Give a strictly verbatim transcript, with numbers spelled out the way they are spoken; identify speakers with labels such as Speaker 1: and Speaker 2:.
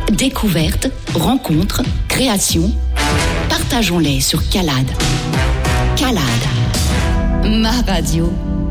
Speaker 1: Découvertes, rencontres, créations, partageons-les sur Calade. Calade, ma radio.